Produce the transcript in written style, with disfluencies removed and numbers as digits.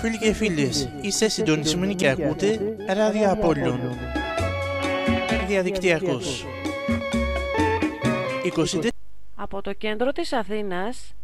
Φίλοι και φίλες, είστε συντονισμένοι και ακούτε Ράδιο Απόλλων. Διαδικτυακός. 24. Από το κέντρο της Αθήνας